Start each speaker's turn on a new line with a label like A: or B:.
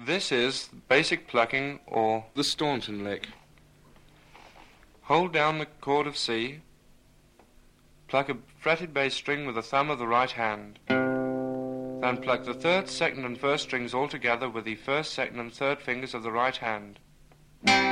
A: This is basic plucking, or the Staunton lick. Hold down the chord of C, pluck a fretted bass string with the thumb of the right hand. Then pluck the third, second and first strings all together with the first, second and third fingers of the right hand.